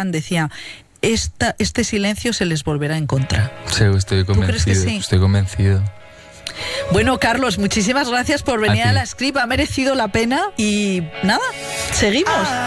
Kant decía, este silencio se les volverá en contra. Sí, estoy convencido. ¿Tú crees que sí? Estoy convencido. Bueno, Carlos, muchísimas gracias por venir a La Script. Ha merecido la pena y nada, seguimos.